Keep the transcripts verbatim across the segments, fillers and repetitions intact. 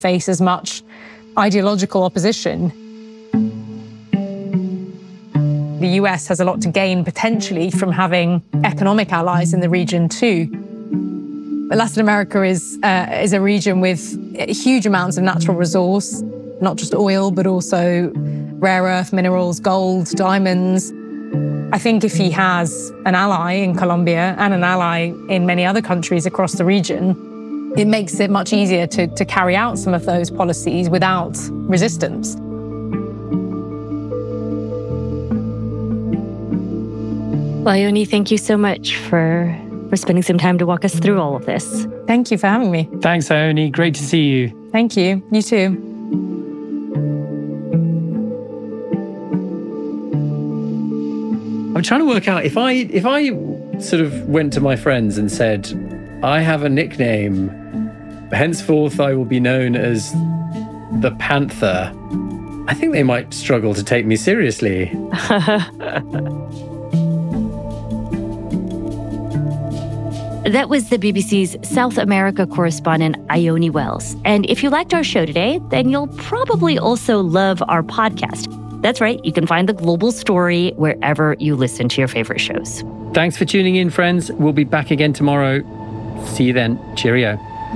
face as much ideological opposition. The U S has a lot to gain potentially from having economic allies in the region too. But Latin America is uh, is a region with huge amounts of natural resource, not just oil, but also rare earth minerals, gold, diamonds. I think if he has an ally in Colombia and an ally in many other countries across the region, it makes it much easier to, to carry out some of those policies without resistance. Well, Ione, thank you so much for, for spending some time to walk us through all of this. Thank you for having me. Thanks, Ione. Great to see you. Thank you. You too. I'm trying to work out if I if I sort of went to my friends and said, I have a nickname, henceforth I will be known as the Panther, I think they might struggle to take me seriously. That was the B B C's South America correspondent, Ione Wells. And if you liked our show today, then you'll probably also love our podcast. That's right, you can find The Global Story wherever you listen to your favorite shows. Thanks for tuning in, friends. We'll be back again tomorrow. See you then. Cheerio.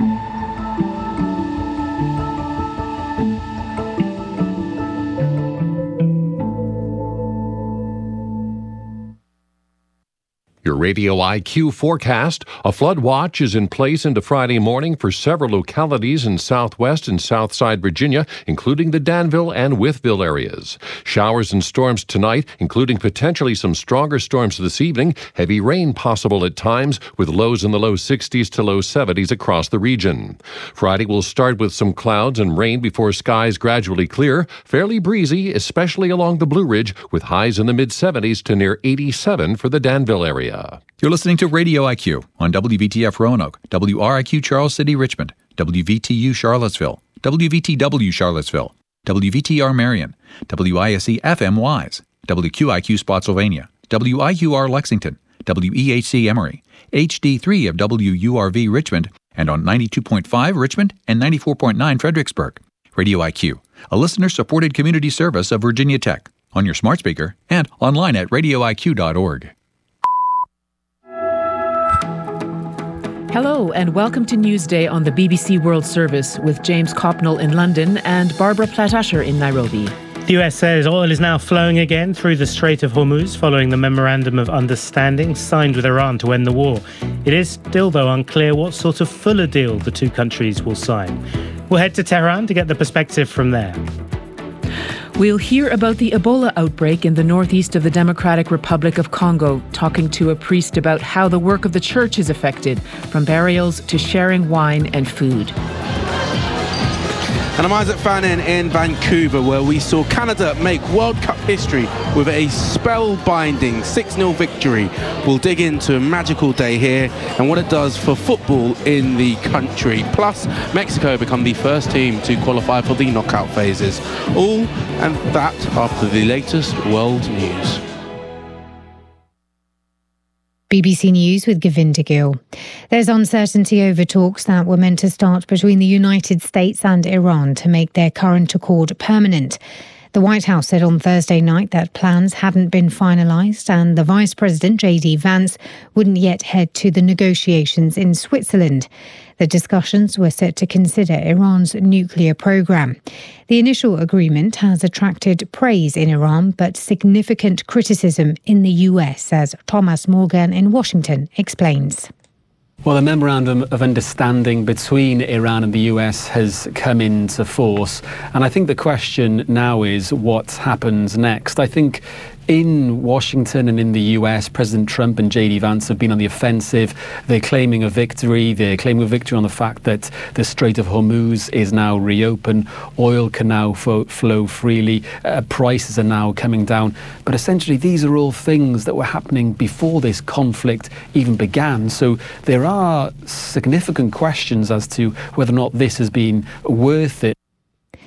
Your Radio I Q forecast. A flood watch is in place into Friday morning for several localities in southwest and southside Virginia, including the Danville and Wytheville areas. Showers and storms tonight, including potentially some stronger storms this evening. Heavy rain possible at times, with lows in the low sixties to low seventies across the region. Friday will start with some clouds and rain before skies gradually clear. Fairly breezy, especially along the Blue Ridge, with highs in the mid-seventies to near eighty-seven for the Danville area. You're listening to Radio I Q on W V T F Roanoke, W R I Q Charles City, Richmond, W V T U Charlottesville, W V T W Charlottesville, W V T R Marion, W I S E F M Wise, W Q I Q Spotsylvania, W I Q R Lexington, W E H C Emory, H D three of W U R V Richmond, and on ninety-two point five Richmond and ninety-four point nine Fredericksburg. Radio I Q, a listener-supported community service of Virginia Tech, on your smart speaker and online at radio I Q dot org. Hello and welcome to Newsday on the B B C World Service with James Copnell in London and Barbara Platt-Usher in Nairobi. The U S says oil is now flowing again through the Strait of Hormuz following the Memorandum of Understanding signed with Iran to end the war. It is still, though, unclear what sort of fuller deal the two countries will sign. We'll head to Tehran to get the perspective from there. We'll hear about the Ebola outbreak in the northeast of the Democratic Republic of Congo, talking to a priest about how the work of the church is affected, from burials to sharing wine and food. And I'm Isaac Fannin in Vancouver, where we saw Canada make World Cup history with a spellbinding six nil victory. We'll dig into a magical day here and what it does for football in the country. Plus, Mexico become the first team to qualify for the knockout phases. All and that after the latest world news. B B C News with Govinda Gill. There's uncertainty over talks that were meant to start between the United States and Iran to make their current accord permanent. The White House said on Thursday night that plans hadn't been finalised and the Vice President, J D Vance, wouldn't yet head to the negotiations in Switzerland. The discussions were set to consider Iran's nuclear programme. The initial agreement has attracted praise in Iran, but significant criticism in the U S, as Thomas Morgan in Washington explains. Well, the Memorandum of Understanding between Iran and the U S has come into force. And I think the question now is what happens next. I think in Washington and in the U S, President Trump and J D Vance have been on the offensive. They're claiming a victory. They're claiming a victory on the fact that the Strait of Hormuz is now reopened. Oil can now fo- flow freely. Uh, prices are now coming down. But essentially, these are all things that were happening before this conflict even began. So there are significant questions as to whether or not this has been worth it.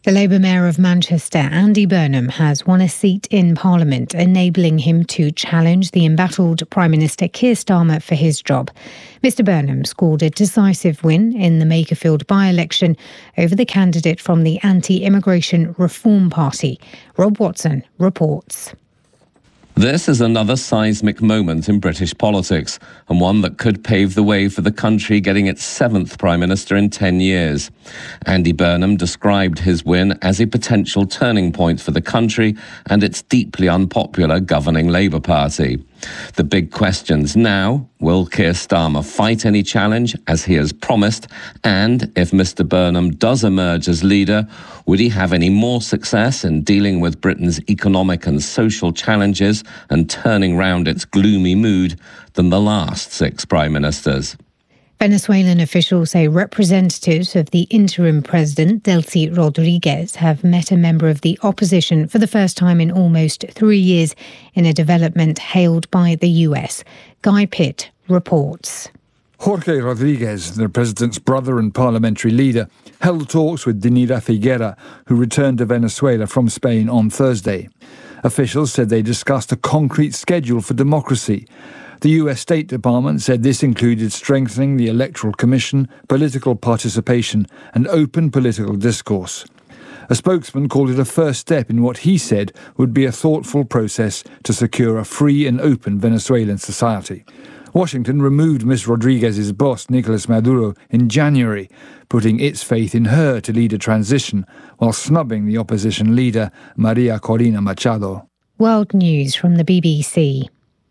The Labour Mayor of Manchester, Andy Burnham, has won a seat in Parliament, enabling him to challenge the embattled Prime Minister Keir Starmer for his job. Mister Burnham scored a decisive win in the Makerfield by-election over the candidate from the Anti-Immigration Reform Party. Rob Watson reports. This is another seismic moment in British politics, and one that could pave the way for the country getting its seventh Prime Minister in ten years. Andy Burnham described his win as a potential turning point for the country and its deeply unpopular governing Labour Party. The big questions now: will Keir Starmer fight any challenge, as he has promised? And if Mister Burnham does emerge as leader, would he have any more success in dealing with Britain's economic and social challenges and turning round its gloomy mood than the last six prime ministers? Venezuelan officials say representatives of the interim president, Delcy Rodriguez, have met a member of the opposition for the first time in almost three years in a development hailed by the U S. Guy Pitt reports. Jorge Rodriguez, the president's brother and parliamentary leader, held talks with Dinira Figuera, who returned to Venezuela from Spain on Thursday. Officials said they discussed a concrete schedule for democracy. The U S State Department said this included strengthening the Electoral Commission, political participation, and open political discourse. A spokesman called it a first step in what he said would be a thoughtful process to secure a free and open Venezuelan society. Washington removed Miz Rodriguez's boss, Nicolas Maduro, in January, putting its faith in her to lead a transition, while snubbing the opposition leader, Maria Corina Machado. World News from the B B C.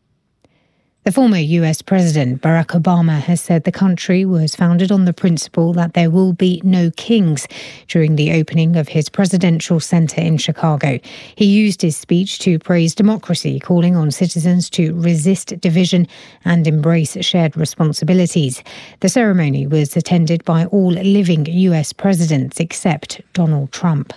The former U S President Barack Obama has said the country was founded on the principle that there will be no kings during the opening of his presidential center in Chicago. He used his speech to praise democracy, calling on citizens to resist division and embrace shared responsibilities. The ceremony was attended by all living U S presidents except Donald Trump.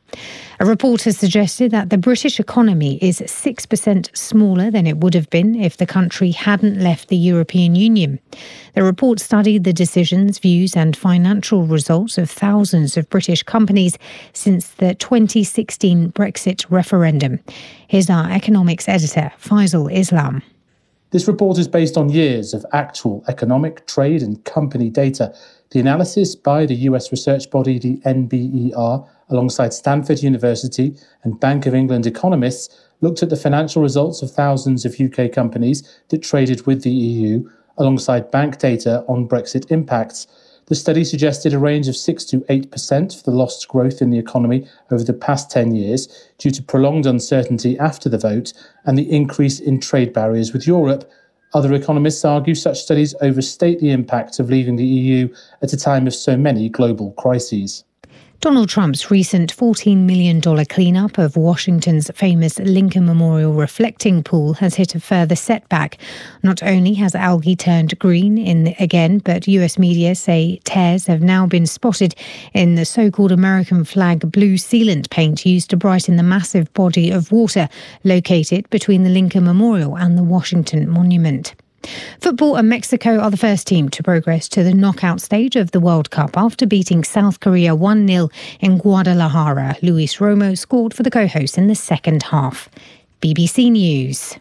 A report has suggested that the British economy is six percent smaller than it would have been if the country hadn't left the European Union. The report studied the decisions, views and financial results of thousands of British companies since the twenty sixteen Brexit referendum. Here's our economics editor, Faisal Islam. This report is based on years of actual economic, trade and company data. The analysis by the U S research body, the N B E R, alongside Stanford University and Bank of England economists, looked at the financial results of thousands of U K companies that traded with the E U, alongside bank data on Brexit impacts. The study suggested a range of six to eight percent for the lost growth in the economy over the past ten years due to prolonged uncertainty after the vote and the increase in trade barriers with Europe. Other economists argue such studies overstate the impact of leaving the E U at a time of so many global crises. Donald Trump's recent fourteen million dollars cleanup of Washington's famous Lincoln Memorial reflecting pool has hit a further setback. Not only has algae turned green in the, again, but U S media say tears have now been spotted in the so-called American flag blue sealant paint used to brighten the massive body of water located between the Lincoln Memorial and the Washington Monument. Football and Mexico are the first team to progress to the knockout stage of the World Cup after beating South Korea one nil in Guadalajara. Luis Romo scored for the co-hosts in the second half. B B C News.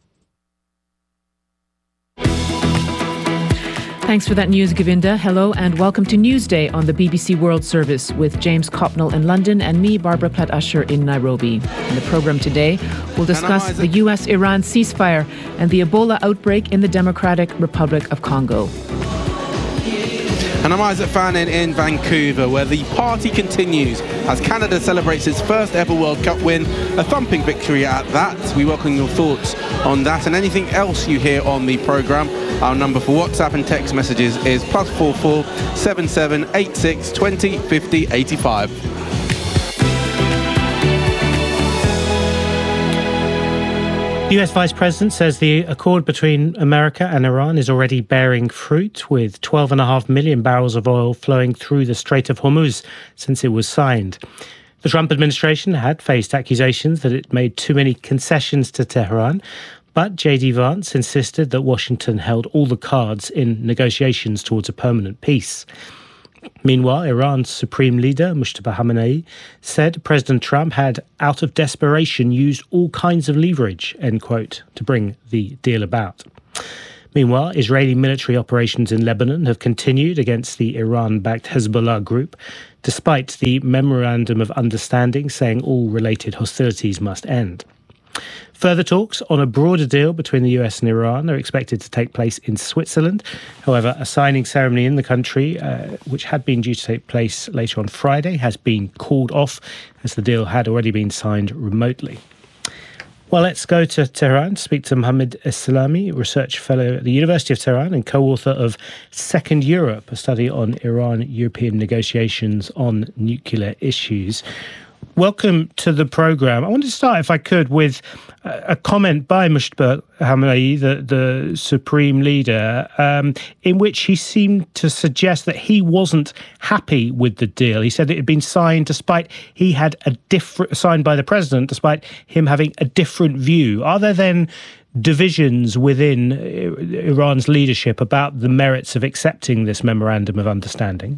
Thanks for that news, Govinda. Hello and welcome to Newsday on the B B C World Service with James Copnell in London and me, Barbara Platt-Usher, in Nairobi. In the programme today, we'll discuss the U S Iran ceasefire and the Ebola outbreak in the Democratic Republic of Congo. And I'm Isaac Fannin in Vancouver, where the party continues as Canada celebrates its first ever World Cup win, a thumping victory at that. We welcome your thoughts on that and anything else you hear on the programme. Our number for WhatsApp and text messages is plus four four seven seven eight six twenty fifty eighty-five. The U S Vice President says the accord between America and Iran is already bearing fruit, with twelve point five million barrels of oil flowing through the Strait of Hormuz since it was signed. The Trump administration had faced accusations that it made too many concessions to Tehran, but J D Vance insisted that Washington held all the cards in negotiations towards a permanent peace. Meanwhile, Iran's supreme leader, Mujtaba Khamenei, said President Trump had, out of desperation, used all kinds of leverage, end quote, to bring the deal about. Meanwhile, Israeli military operations in Lebanon have continued against the Iran-backed Hezbollah group, despite the Memorandum of Understanding saying all related hostilities must end. Further talks on a broader deal between the U S and Iran are expected to take place in Switzerland. However, a signing ceremony in the country, uh, which had been due to take place later on Friday, has been called off as the deal had already been signed remotely. Well, let's go to Tehran to speak to Mohammad Eslami, research fellow at the University of Tehran and co-author of Second Europe, a study on Iran-European negotiations on nuclear issues. Welcome to the programme. I want to start, if I could, with a comment by Mujtaba Khamenei, the, the supreme leader, um, in which he seemed to suggest that he wasn't happy with the deal. He said it had been signed despite he had a different, signed by the president, despite him having a different view. Are there then divisions within Iran's leadership about the merits of accepting this memorandum of understanding?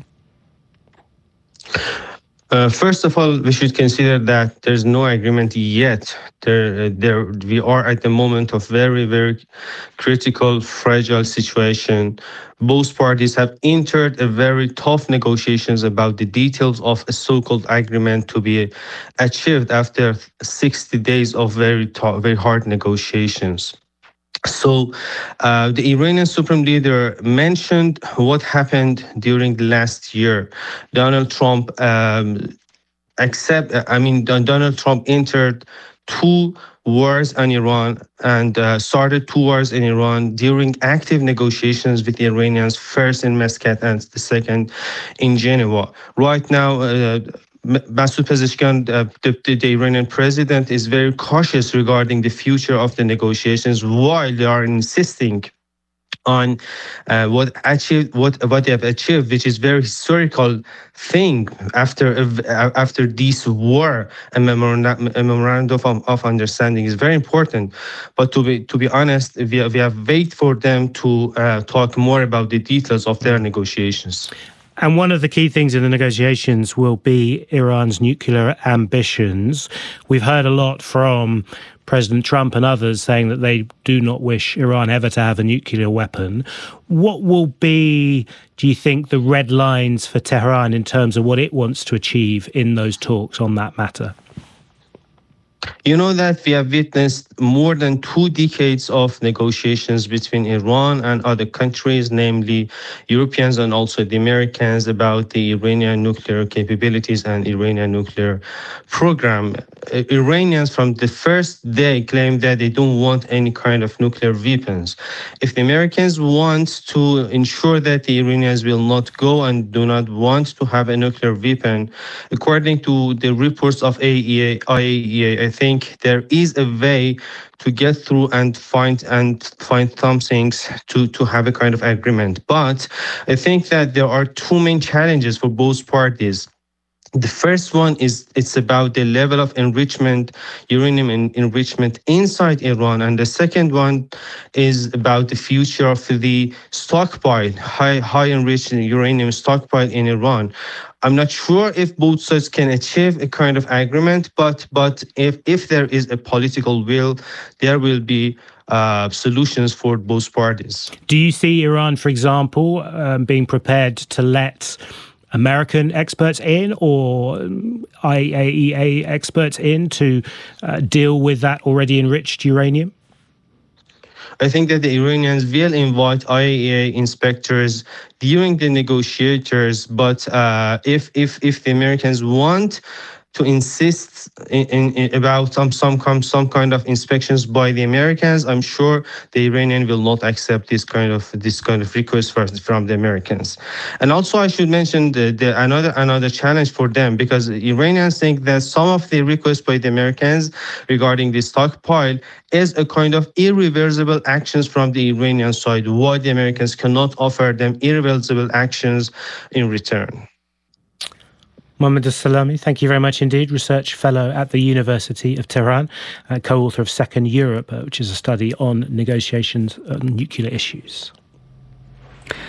Uh, first of all, we should consider that there's no agreement yet. There, there, we are at the moment of very, very critical, fragile situation. Both parties have entered a very tough negotiations about the details of a so-called agreement to be achieved after sixty days of very, tough, very hard negotiations. So uh, the Iranian Supreme Leader mentioned what happened during the last year. Donald Trump um, accept. I mean, Donald Trump entered two wars on Iran and uh, started two wars in Iran during active negotiations with the Iranians, first in Muscat and the second in Geneva. Right now, uh, Masoud Pezeshkian, uh, the, the, the Iranian president, is very cautious regarding the future of the negotiations while they are insisting on uh, what achieved, what what they have achieved, which is very historical thing after uh, after this war. A memorandum, a memorandum of, of understanding is very important. But to be to be honest, we have, we have wait for them to uh, talk more about the details of their negotiations. And one of the key things in the negotiations will be Iran's nuclear ambitions. We've heard a lot from President Trump and others saying that they do not wish Iran ever to have a nuclear weapon. What will be, do you think, the red lines for Tehran in terms of what it wants to achieve in those talks on that matter? You know that we have witnessed more than two decades of negotiations between Iran and other countries, namely Europeans and also the Americans, about the Iranian nuclear capabilities and Iranian nuclear program. Uh, Iranians from the first day claimed that they don't want any kind of nuclear weapons. If the Americans want to ensure that the Iranians will not go and do not want to have a nuclear weapon, according to the reports of I A E A, I think there is a way to get through and find and find some things to, to have a kind of agreement. But I think that there are two main challenges for both parties. The first one is it's about the level of enrichment, uranium en- enrichment inside Iran. And the second one is about the future of the stockpile, high, high enriched uranium stockpile in Iran. I'm not sure if both sides can achieve a kind of agreement, but but if, if there is a political will, there will be uh, solutions for both parties. Do you see Iran, for example, um, being prepared to let American experts in or I A E A experts in to uh, deal with that already enriched uranium? I think that the Iranians will invite I A E A inspectors during the negotiators, but uh, if if if the Americans want to insist in, in, in about some some some kind of inspections by the Americans, I'm sure the Iranian will not accept this kind of this kind of request from, from the Americans. And also, I should mention the, the another another challenge for them, because Iranians think that some of the requests by the Americans regarding the stockpile is a kind of irreversible actions from the Iranian side. Why the Americans cannot offer them irreversible actions in return? Mohammad Eslami, thank you very much indeed. Research fellow at the University of Tehran, uh, co-author of Second Europe, uh, which is a study on negotiations on nuclear issues.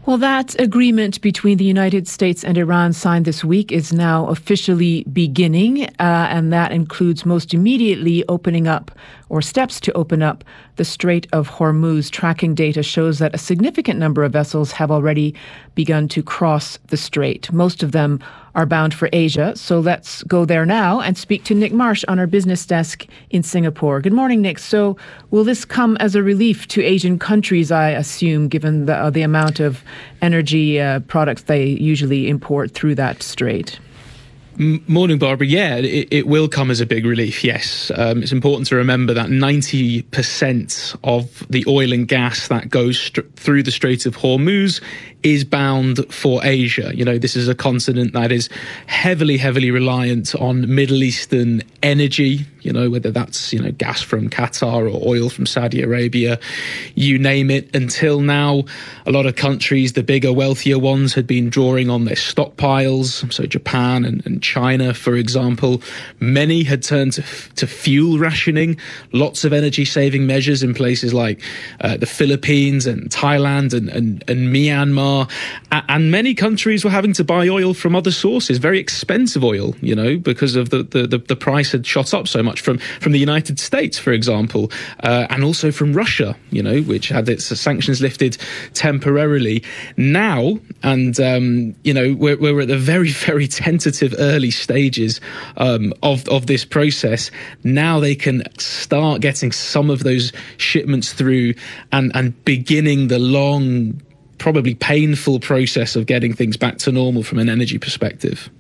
Well, that agreement between the United States and Iran signed this week is now officially beginning, uh, and that includes most immediately opening up, or steps to open up, the Strait of Hormuz. Tracking data shows that a significant number of vessels have already begun to cross the strait. Most of them are bound for Asia. So let's go there now and speak to Nick Marsh on our business desk in Singapore. Good morning, Nick. So will this come as a relief to Asian countries, I assume, given the, uh, the amount of energy uh, products they usually import through that strait? Morning, Barbara. Yeah, it, it will come as a big relief, yes. Um, it's important to remember that ninety percent of the oil and gas that goes st- through the Strait of Hormuz is bound for Asia. You know, this is a continent that is heavily, heavily reliant on Middle Eastern energy, you know, whether that's, you know, gas from Qatar or oil from Saudi Arabia, you name it. Until now, a lot of countries, the bigger, wealthier ones, had been drawing on their stockpiles. So Japan and, and China, for example, many had turned to, to fuel rationing, lots of energy saving measures in places like uh, the Philippines and Thailand and, and, and Myanmar. And many countries were having to buy oil from other sources, very expensive oil, you know, because of the, the, the, the price had shot up so much from, from the United States, for example, uh, and also from Russia, you know, which had its sanctions lifted temporarily. Now, and, um, you know, we're, we're at the very, very tentative early stages um, of, of this process. Now they can start getting some of those shipments through and, and beginning the long, probably painful process of getting things back to normal from an energy perspective.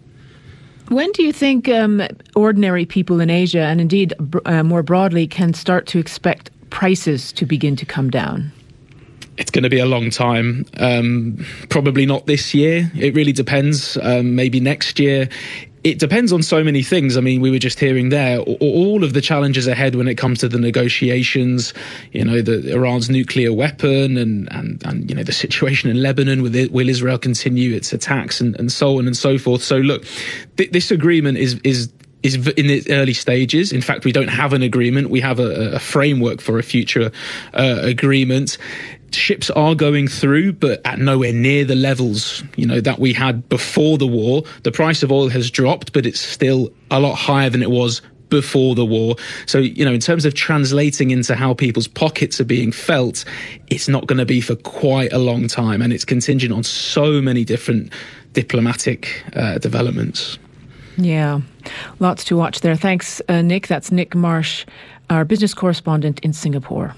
When do you think um, ordinary people in Asia, and indeed uh, more broadly, can start to expect prices to begin to come down? It's going to be a long time. Um, probably not this year. It really depends. Um, maybe next year. It depends on so many things. I mean, we were just hearing there all of the challenges ahead when it comes to the negotiations, you know, the Iran's nuclear weapon and, and, and you know, the situation in Lebanon. With it, will Israel continue its attacks and, and so on and so forth. So, look, th- this agreement is is is in its early stages. In fact, we don't have an agreement. We have a, a framework for a future uh, agreement. Ships are going through, but at nowhere near the levels, you know, that we had before the war. The price of oil has dropped, but it's still a lot higher than it was before the war. So, you know, in terms of translating into how people's pockets are being felt, it's not going to be for quite a long time. And it's contingent on so many different diplomatic uh, developments. Yeah, lots to watch there. Thanks, uh, Nick. That's Nick Marsh, our business correspondent in Singapore.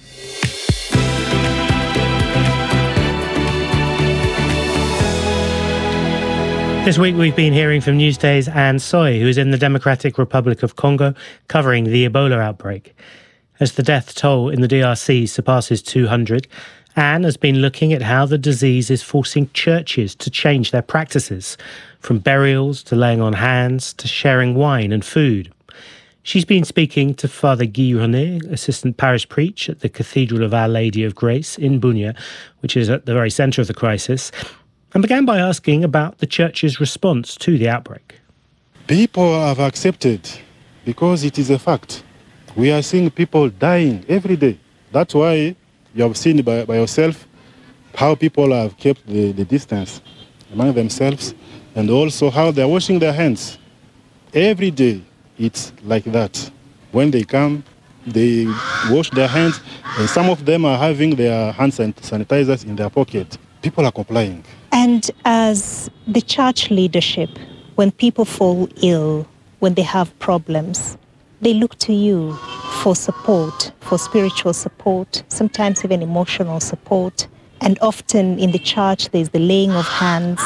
This week we've been hearing from Newsday's Anne Soy, who is in the Democratic Republic of Congo, covering the Ebola outbreak. As the death toll in the D R C surpasses two hundred, Anne has been looking at how the disease is forcing churches to change their practices, from burials to laying on hands to sharing wine and food. She's been speaking to Father Guy René, assistant parish priest at the Cathedral of Our Lady of Grace in Bunia, which is at the very centre of the crisis, and began by asking about the church's response to the outbreak. People have accepted because it is a fact. We are seeing people dying every day. That's why you have seen by, by yourself how people have kept the, the distance among themselves, and also how they're washing their hands. Every day it's like that. When they come, they wash their hands, and some of them are having their hand sanitizers in their pocket. People are complying. And as the church leadership, when people fall ill, when they have problems, they look to you for support, for spiritual support, sometimes even emotional support. And often in the church, there's the laying of hands.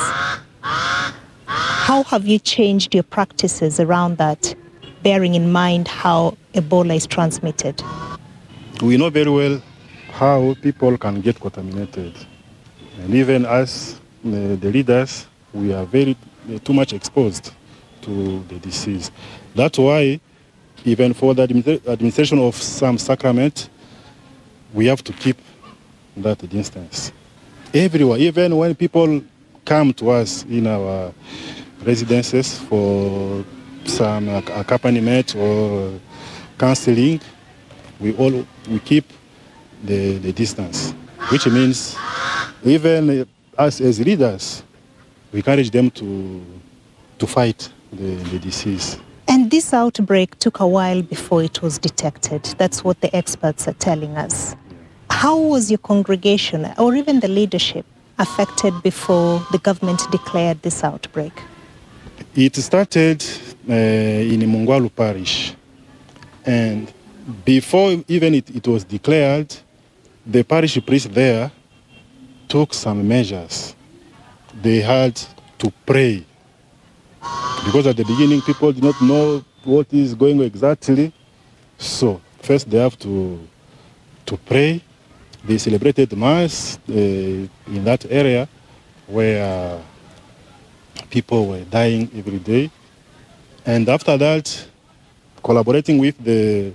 How have you changed your practices around that, bearing in mind how Ebola is transmitted? We know very well how people can get contaminated. And even us, the, the leaders, we are very uh, too much exposed to the disease. That's why, even for the administ- administration of some sacrament, we have to keep that distance. Everywhere, even when people come to us in our residences for some accompaniment or counseling, we all we keep the, the distance, which means even us as leaders, we encourage them to to fight the, the disease. And this outbreak took a while before it was detected. That's what the experts are telling us. How was your congregation or even the leadership affected before the government declared this outbreak? It started uh, in Mungwalu parish. And before even it, it was declared, the parish priest there took some measures. They had to pray. Because at the beginning, people did not know what is going on exactly. So first they have to, to pray. They celebrated Mass uh, in that area where uh, people were dying every day. And after that, collaborating with the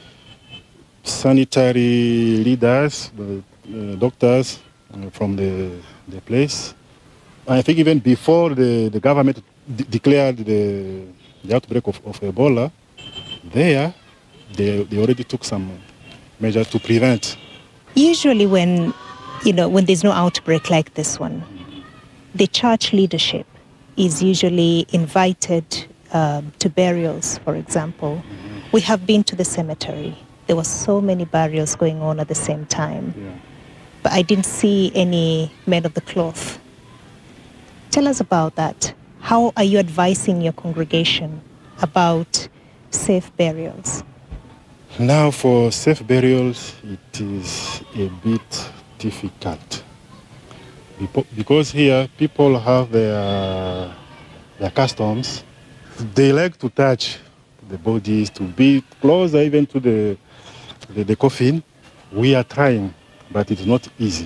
sanitary leaders, the uh, doctors uh, from the, the place, I think even before the, the government d- declared the, the outbreak of, of Ebola, there, they, they already took some measures to prevent. Usually when, you know, when there's no outbreak like this one, the church leadership is usually invited um, to burials, for example. We have been to the cemetery. There were so many burials going on at the same time. Yeah. But I didn't see any men of the cloth. Tell us about that. How are you advising your congregation about safe burials? Now for safe burials, it is a bit difficult. Because here people have their, their customs. They like to touch the bodies, to be closer even to the, the, the coffin. We are trying, but it's not easy.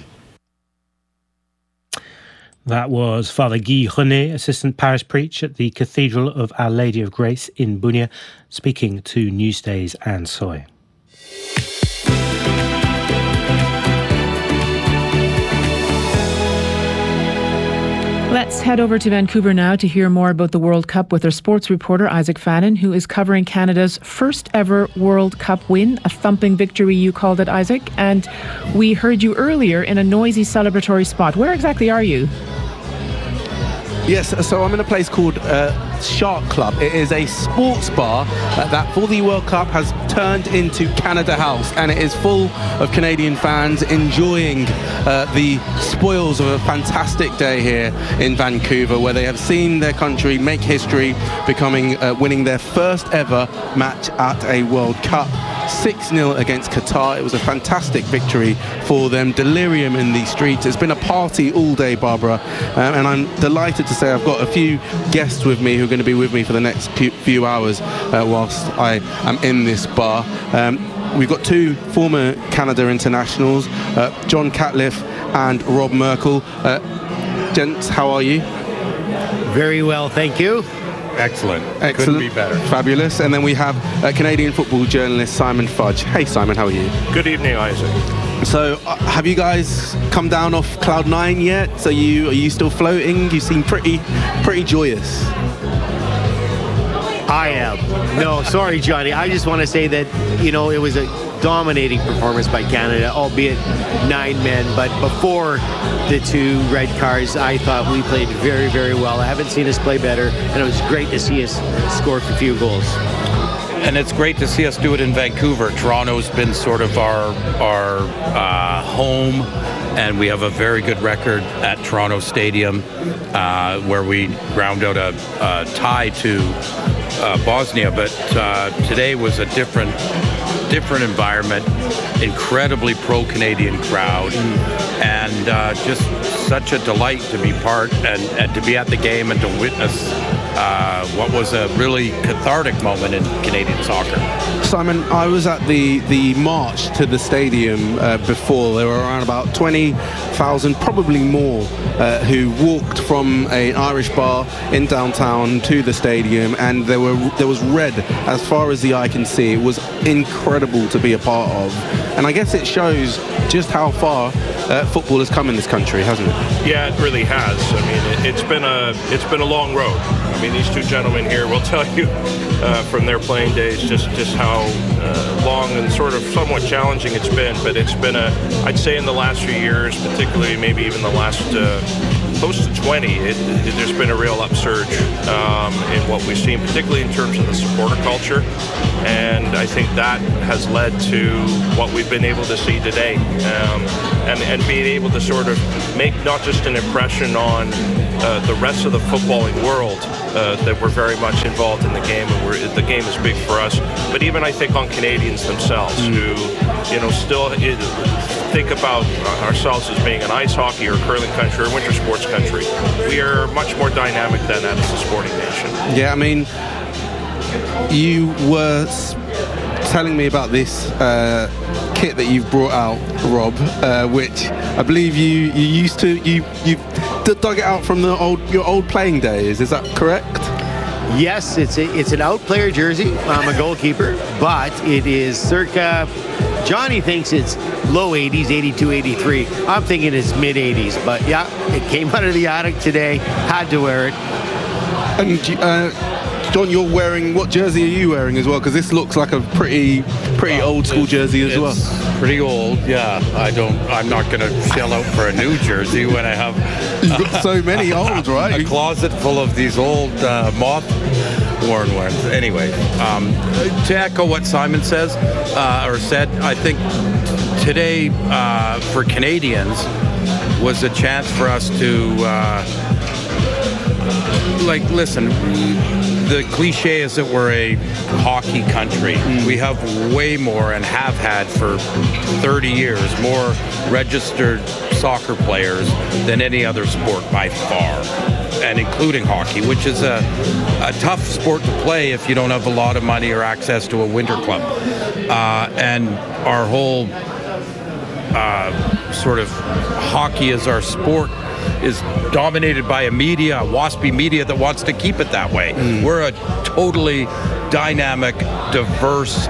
That was Father Guy René, Assistant Parish Priest at the Cathedral of Our Lady of Grace in Bunia, speaking to Newsdays and Soy. Let's head over to Vancouver now to hear more about the World Cup with our sports reporter Isaac Fannin, who is covering Canada's first ever World Cup win, a thumping victory you called it, Isaac. And we heard you earlier in a noisy celebratory spot. Where exactly are you? Yes, so I'm in a place called uh, Shark Club. It is a sports bar uh, that for the World Cup has turned into Canada House, and it is full of Canadian fans enjoying uh, the spoils of a fantastic day here in Vancouver, where they have seen their country make history, becoming uh, winning their first ever match at a World Cup. six nil against Qatar. It was a fantastic victory for them. Delirium in the streets. It's been a party all day, Barbara, um, and I'm delighted to say I've got a few guests with me who are going to be with me for the next few hours uh, whilst I am in this bar. Um, we've got two former Canada internationals, uh, John Catliff and Rob Merkel. Uh, gents, how are you? Very well, thank you. Excellent. Excellent. Couldn't be better. Fabulous. And then we have uh, Canadian football journalist Simon Fudge. Hey Simon, how are you? Good evening, Isaac. So, uh, have you guys come down off cloud nine yet? Are you are you still floating? You seem pretty pretty joyous. I am. No, sorry, Johnny. I just want to say that, you know, it was a dominating performance by Canada, albeit nine men. But before the two red cards, I thought we played very, very well. I haven't seen us play better, and it was great to see us score a few goals. And it's great to see us do it in Vancouver. Toronto's been sort of our our uh, home, and we have a very good record at Toronto Stadium, uh, where we ground out a, a tie to uh, Bosnia. But uh, today was a different different environment, incredibly pro-Canadian crowd, and uh, just such a delight to be part and, and to be at the game and to witness uh, what was a really cathartic moment in Canadian soccer. Simon, I was at the, the march to the stadium uh, before. There were around about twenty thousand, probably more, uh, who walked from an Irish bar in downtown to the stadium, and there were there was red as far as the eye can see. It was incredible to be a part of, and I guess it shows just how far uh, football has come in this country, hasn't it? Yeah, it really has. I mean, it, it's been a it's been a long road. I mean, these two gentlemen here will tell you uh, from their playing days just just how uh, long and sort of somewhat challenging it's been. But it's been a, I'd say, in the last few years, particularly maybe even the last uh, close to twenty, it, it, there's been a real upsurge um, in what we've seen, particularly in terms of the supporter culture. And I think that has led to what we've been able to see today, um, and, and being able to sort of make not just an impression on uh, the rest of the footballing world, uh, that we're very much involved in the game, and we're, the game is big for us, but even I think on Canadians themselves, mm. who, you know, still it, think about ourselves as being an ice hockey or curling country or winter sports country. We are much more dynamic than that as a sporting nation. Yeah, I mean, you were telling me about this uh, kit that you've brought out, Rob, uh, which I believe you, you used to you you dug it out from the old your old playing days. Is that correct? Yes, it's a, it's an out player jersey. I'm a goalkeeper, but it is circa. Johnny thinks it's low eighties, eighty-two, eighty-three. I'm thinking it's mid eighties, but yeah, it came out of the attic today. Had to wear it. And uh, John, you're wearing, what jersey are you wearing as well? Because this looks like a pretty, pretty uh, old school jersey as well. Pretty old, yeah. I don't. I'm not going to shell out for a new jersey when I have. You've got so many old, right? A closet full of these old uh, moth-worn ones. Anyway, um, to echo what Simon says uh, or said, I think today uh, for Canadians was a chance for us to, uh, like, listen. The cliche is that we're a hockey country. Mm. We have way more, and have had for thirty years, more registered soccer players than any other sport by far, and including hockey, which is a, a tough sport to play if you don't have a lot of money or access to a winter club. Uh, and our whole uh, sort of hockey as our sport is dominated by a media, a waspy media that wants to keep it that way. Mm. We're a totally dynamic, diverse,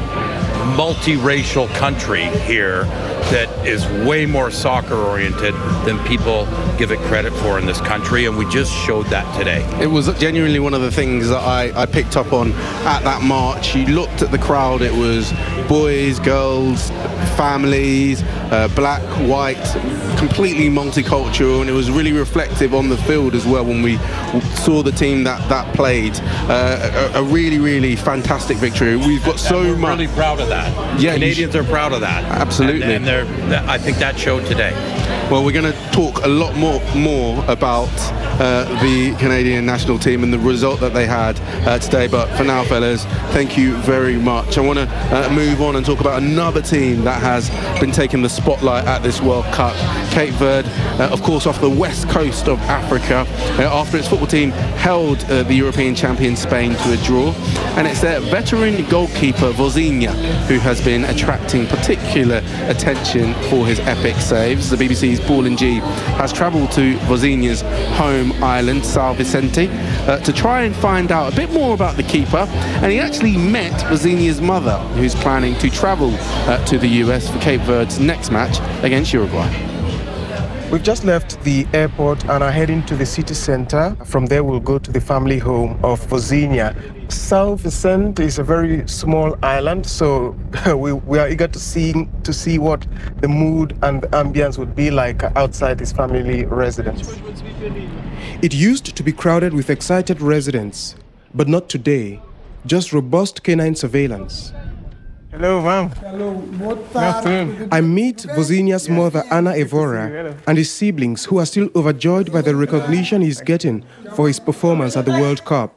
multiracial country here that is way more soccer oriented than people give it credit for in this country, and we just showed that today. It was genuinely one of the things that I, I picked up on at that march. You looked at the crowd, it was boys, girls, families, uh, black, white, completely multicultural, and it was really reflective on the field as well when we saw the team that, that played. Uh, a, a really, really fantastic victory. We've got so and we're much. really proud of that. Yeah, Canadians are proud of that. Absolutely. And, and they're, I think that showed today. Well, we're going to talk a lot more more about uh, the Canadian national team and the result that they had uh, today. But for now, fellas, thank you very much. I want to uh, move on and talk about another team that has been taking the spotlight at this World Cup. Cape Verde, uh, of course, off the west coast of Africa, uh, after its football team held uh, the European champion Spain to a draw. And it's their veteran goalkeeper, Vozinha, who has been attracting particular attention for his epic saves. The B B C's Paul and G has travelled to Vozinha's home island, São Vicente, uh, to try and find out a bit more about the keeper. And he actually met Vozinha's mother, who's planning to travel uh, to the U S for Cape Verde's next match against Uruguay. We've just left the airport and are heading to the city center. From there, we'll go to the family home of Vozinha. São Vicente is a very small island, so we, we are eager to see to see what the mood and the ambience would be like outside his family residence. It used to be crowded with excited residents, but not today. Just robust canine surveillance. Hello, ma'am. Hello. Good afternoon. I meet Vozinha's mother, Ana Evora, and his siblings, who are still overjoyed by the recognition he's getting for his performance at the World Cup.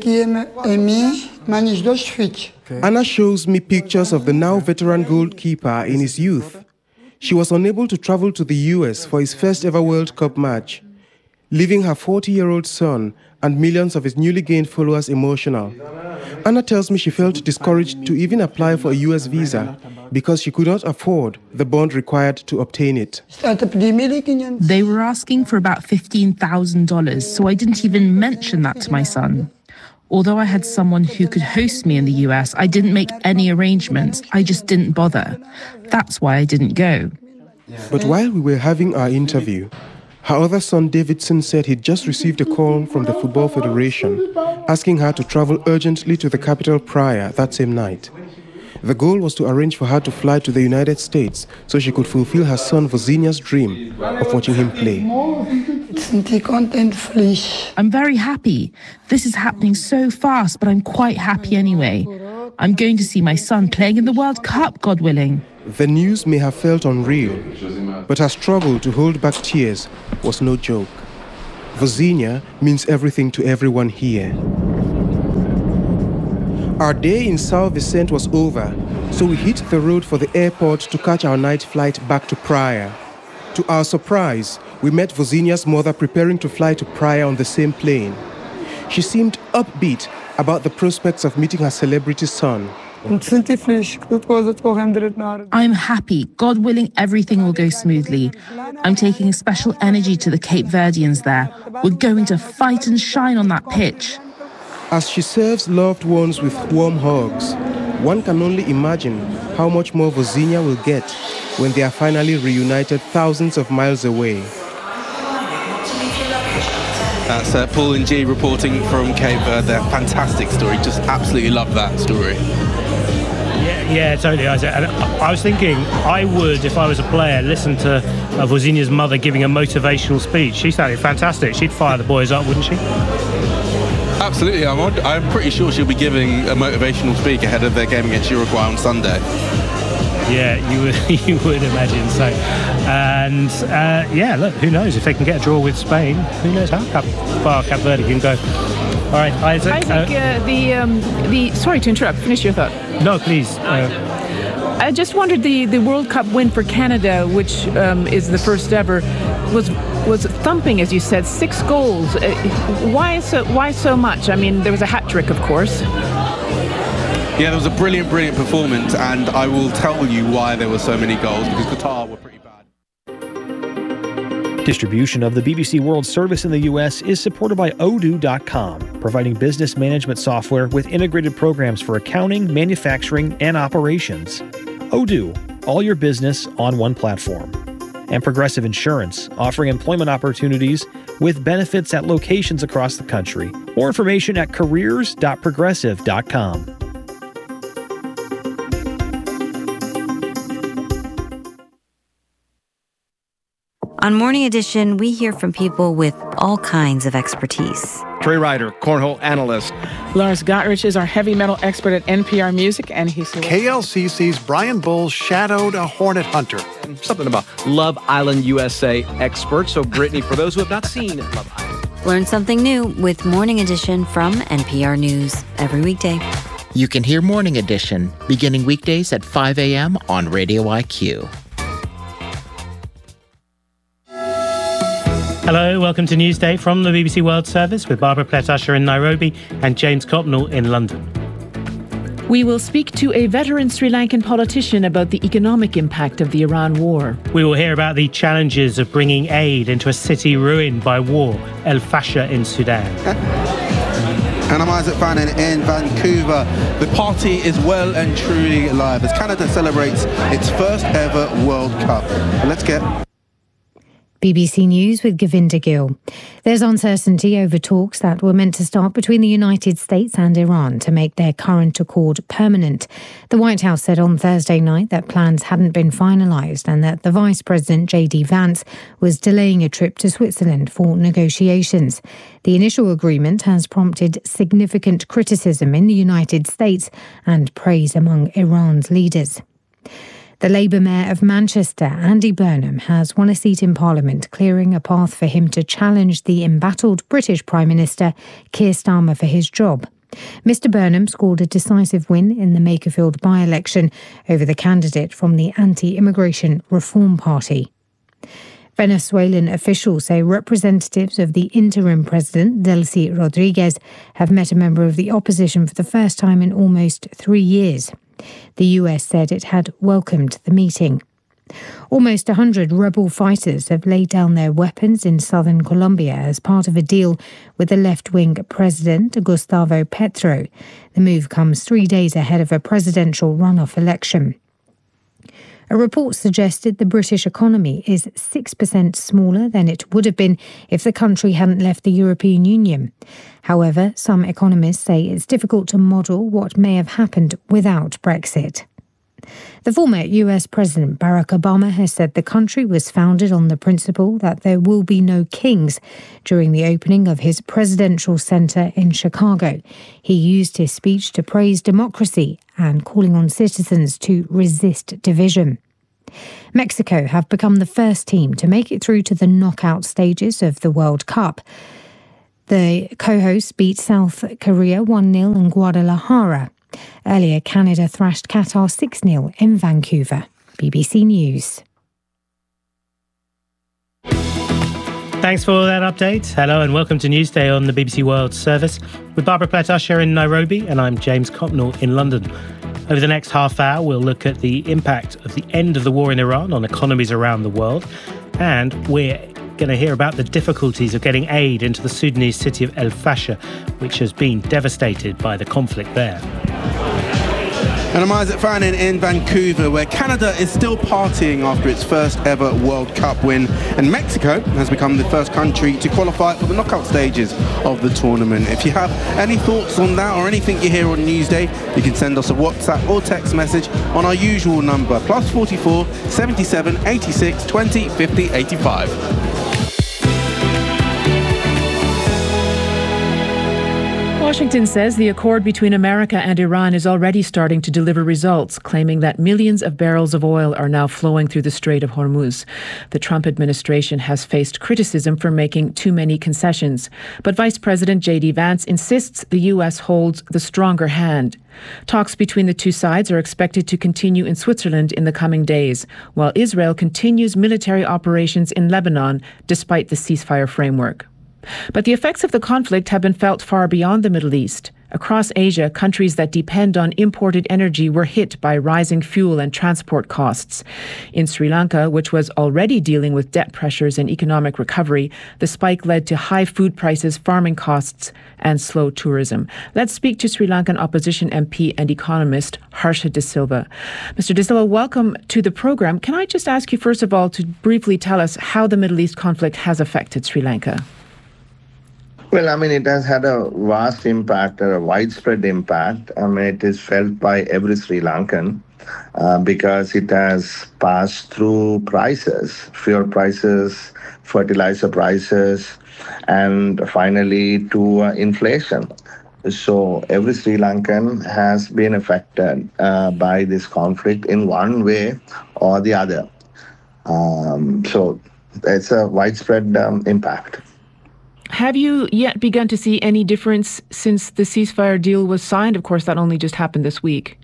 Anna shows me pictures of the now veteran goalkeeper in his youth. She was unable to travel to the U S for his first ever World Cup match, leaving her forty-year-old son and millions of his newly gained followers emotional. Anna tells me she felt discouraged to even apply for a U S visa because she could not afford the bond required to obtain it. They were asking for about fifteen thousand dollars, so I didn't even mention that to my son. Although I had someone who could host me in the U S, I didn't make any arrangements. I just didn't bother. That's why I didn't go. But while we were having our interview, her other son Davidson said he'd just received a call from the Football Federation asking her to travel urgently to the capital Praia that same night. The goal was to arrange for her to fly to the United States so she could fulfill her son Vozinha's dream of watching him play. I'm very happy. This is happening so fast, but I'm quite happy anyway. I'm going to see my son playing in the World Cup, God willing. The news may have felt unreal, but her struggle to hold back tears was no joke. Vozinha means everything to everyone here. Our day in São Vicente was over, so we hit the road for the airport to catch our night flight back to Praia. To our surprise, we met Vozinha's mother preparing to fly to Praia on the same plane. She seemed upbeat about the prospects of meeting her celebrity son. I'm happy. God willing, everything will go smoothly. I'm taking a special energy to the Cape Verdeans there. We're going to fight and shine on that pitch. As she serves loved ones with warm hugs, one can only imagine how much more Vozinha will get when they are finally reunited thousands of miles away. That's uh, Paul and G reporting from Cape Verde. Fantastic story. Just absolutely love that story. Yeah, yeah, totally, Isaac. And I was thinking, I would, if I was a player, listen to uh, Vozinha's mother giving a motivational speech. She sounded fantastic. She'd fire the boys up, wouldn't she? Absolutely. I'm, I'm pretty sure she'll be giving a motivational speak ahead of their game against Uruguay on Sunday. Yeah, you would, you would imagine so. And uh, yeah, look, who knows if they can get a draw with Spain? Who knows how far Cape Verde can go? All right, Isaac. Isaac, uh, uh, the um, the sorry to interrupt. Finish your thought. No, please. Uh, I just wondered the, the World Cup win for Canada, which um, is the first ever, was was thumping, as you said, six goals. Uh, why so why so much? I mean, there was a hat trick, of course. Yeah, there was a brilliant, brilliant performance, and I will tell you why there were so many goals, because Qatar were pretty bad. Distribution of the B B C World Service in the U S is supported by Odoo dot com, providing business management software with integrated programs for accounting, manufacturing, and operations. Odoo, all your business on one platform. And Progressive Insurance, offering employment opportunities with benefits at locations across the country. More information at careers dot progressive dot com. On Morning Edition, we hear from people with all kinds of expertise. Trey Ryder, cornhole analyst. Lars Gotrich is our heavy metal expert at N P R Music, and he's K L C C's Brian Bull shadowed a hornet hunter. And something about Love Island U S A expert. So, Brittany, for those who have not seen Love Island, learn something new with Morning Edition from N P R News every weekday. You can hear Morning Edition beginning weekdays at five a.m. on Radio I Q. Hello, welcome to Newsday from the B B C World Service with Barbara Plett-Usher in Nairobi and James Copnell in London. We will speak to a veteran Sri Lankan politician about the economic impact of the Iran war. We will hear about the challenges of bringing aid into a city ruined by war, El Fasher in Sudan. And I'm Isaac Fannin in Vancouver. The party is well and truly alive as Canada celebrates its first ever World Cup. Let's get... B B C News with Govinda Gill. There's uncertainty over talks that were meant to start between the United States and Iran to make their current accord permanent. The White House said on Thursday night that plans hadn't been finalised and that the Vice President J D Vance was delaying a trip to Switzerland for negotiations. The initial agreement has prompted significant criticism in the United States and praise among Iran's leaders. The Labour Mayor of Manchester, Andy Burnham, has won a seat in Parliament, clearing a path for him to challenge the embattled British Prime Minister Keir Starmer for his job. Mister Burnham scored a decisive win in the Makerfield by-election over the candidate from the Anti-Immigration Reform Party. Venezuelan officials say representatives of the interim president, Delcy Rodriguez, have met a member of the opposition for the first time in almost three years. The U S said it had welcomed the meeting. Almost one hundred rebel fighters have laid down their weapons in southern Colombia as part of a deal with the left-wing president, Gustavo Petro. The move comes three days ahead of a presidential runoff election. A report suggested the British economy is six percent smaller than it would have been if the country hadn't left the European Union. However, some economists say it's difficult to model what may have happened without Brexit. The former U S President Barack Obama has said the country was founded on the principle that there will be no kings during the opening of his presidential center in Chicago. He used his speech to praise democracy and calling on citizens to resist division. Mexico have become the first team to make it through to the knockout stages of the World Cup. The co-hosts beat South Korea one nil in Guadalajara. Earlier, Canada thrashed Qatar six nil in Vancouver. B B C News. Thanks for that update. Hello and welcome to Newsday on the B B C World Service with Barbara Platt-Usher in Nairobi and I'm James Copnell in London. Over the next half hour, we'll look at the impact of the end of the war in Iran on economies around the world, and we're going to hear about the difficulties of getting aid into the Sudanese city of El Fasher, which has been devastated by the conflict there. And I'm Isaac Fannin in Vancouver, where Canada is still partying after its first ever World Cup win, and Mexico has become the first country to qualify for the knockout stages of the tournament. If you have any thoughts on that or anything you hear on Newsday, you can send us a WhatsApp or text message on our usual number, plus forty-four, seventy-seven, eighty-six, twenty, fifty, eighty-five. Washington says the accord between America and Iran is already starting to deliver results, claiming that millions of barrels of oil are now flowing through the Strait of Hormuz. The Trump administration has faced criticism for making too many concessions, but Vice President J D Vance insists the U S holds the stronger hand. Talks between the two sides are expected to continue in Switzerland in the coming days, while Israel continues military operations in Lebanon despite the ceasefire framework. But the effects of the conflict have been felt far beyond the Middle East. Across Asia, countries that depend on imported energy were hit by rising fuel and transport costs. In Sri Lanka, which was already dealing with debt pressures and economic recovery, the spike led to high food prices, farming costs, and slow tourism. Let's speak to Sri Lankan opposition M P and economist Harsha De Silva. Mister De Silva, welcome to the program. Can I just ask you, first of all, to briefly tell us how the Middle East conflict has affected Sri Lanka? Well, I mean, it has had a vast impact, a widespread impact. I mean, it is felt by every Sri Lankan uh, because it has passed through prices, fuel prices, fertilizer prices, and finally to uh, inflation. So every Sri Lankan has been affected uh, by this conflict in one way or the other. Um, so it's a widespread um, impact. Have you yet begun to see any difference since the ceasefire deal was signed? Of course, that only just happened this week.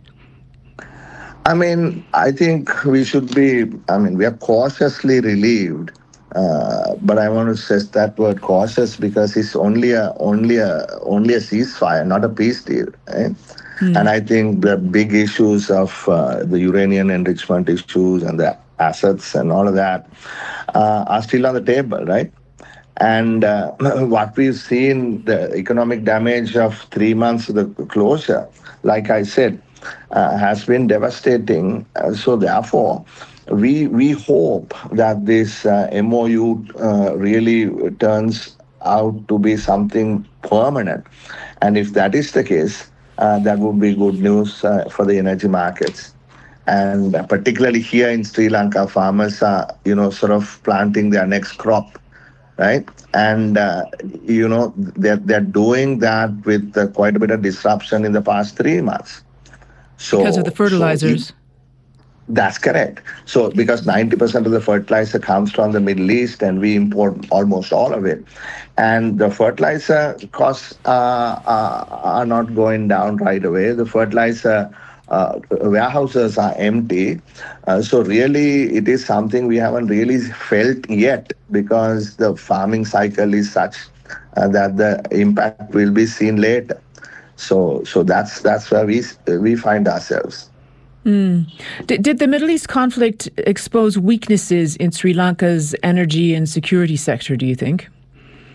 I mean, I think we should be, I mean, we are cautiously relieved. Uh, but I want to stress that word cautious because it's only a only a only a ceasefire, not a peace deal. Right? Mm. And I think the big issues of uh, the uranium enrichment issues and the assets and all of that uh, are still on the table, right? And uh, what we've seen, the economic damage of three months of the closure, like I said, uh, has been devastating. Uh, so therefore, we we hope that this uh, M O U uh, really turns out to be something permanent. And if that is the case, uh, that would be good news uh, for the energy markets. And uh, particularly here in Sri Lanka, farmers are, you know, sort of planting their next crop. Right. And, uh, you know, they're, they're doing that with uh, quite a bit of disruption in the past three months. So, because of the fertilizers. So it, that's correct. So because ninety percent of the fertilizer comes from the Middle East and we import almost all of it. And the fertilizer costs uh, uh, are not going down right away. The fertilizer Uh, warehouses are empty. Uh, so really, it is something we haven't really felt yet because the farming cycle is such uh, that the impact will be seen later. So so that's that's where we we find ourselves. Mm. Did, did the Middle East conflict expose weaknesses in Sri Lanka's energy and security sector, do you think?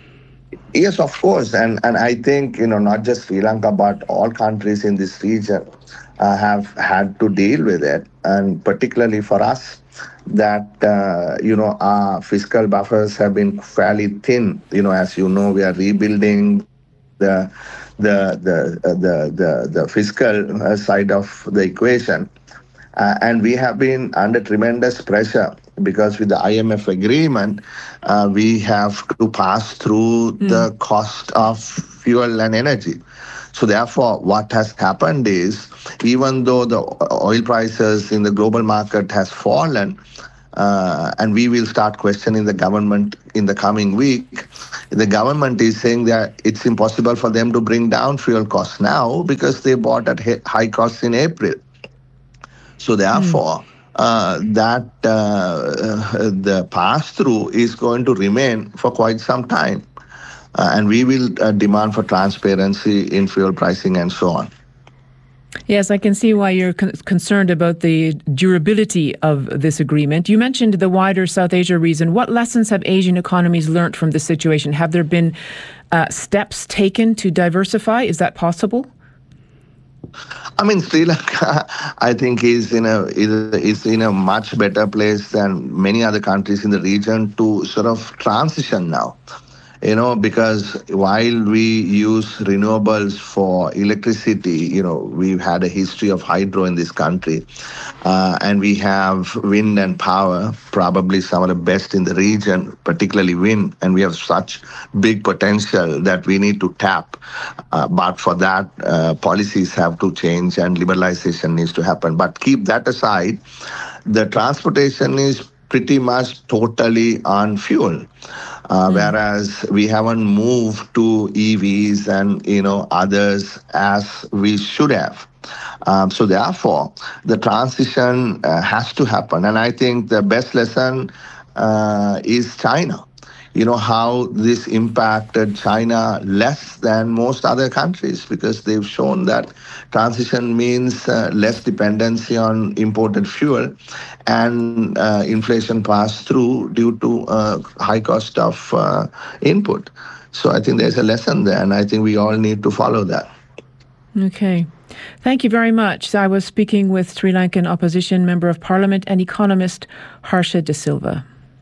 Yes, of course. And, and I think, you know, not just Sri Lanka, but all countries in this region uh, have had to deal with it. And particularly for us, that, uh, you know, our fiscal buffers have been fairly thin. You know, as you know, we are rebuilding the the the uh, the, the, the fiscal uh, side of the equation. Uh, and we have been under tremendous pressure because with the I M F agreement, uh, we have to pass through mm. the cost of fuel and energy. So therefore, what has happened is, even though the oil prices in the global market has fallen, uh, and we will start questioning the government in the coming week, the government is saying that it's impossible for them to bring down fuel costs now because they bought at high costs in April. So therefore, mm. uh, that uh, the pass-through is going to remain for quite some time. Uh, and we will uh, demand for transparency in fuel pricing and so on. Yes, I can see why you're con- concerned about the durability of this agreement. You mentioned the wider South Asia region. What lessons have Asian economies learned from this situation? Have there been uh, steps taken to diversify? Is that possible? I mean, Sri Lanka, I think, is in a is in a much better place than many other countries in the region to sort of transition now. You know, because while we use renewables for electricity, you know, we've had a history of hydro in this country, uh, and we have wind and power, probably some of the best in the region, particularly wind, and we have such big potential that we need to tap. Uh, but for that, uh, policies have to change and liberalization needs to happen. But keep that aside, the transportation is pretty much totally on fuel. Uh, mm. Whereas we haven't moved to E Vs and, you know, others as we should have. Um, so therefore, the transition uh, has to happen. And I think the best lesson uh, is China. You know, how this impacted China less than most other countries, because they've shown that transition means uh, less dependency on imported fuel and uh, inflation passed through due to uh, high cost of uh, input. So I think there's a lesson there, and I think we all need to follow that. Okay. Thank you very much. So I was speaking with Sri Lankan opposition member of parliament and economist Harsha De Silva.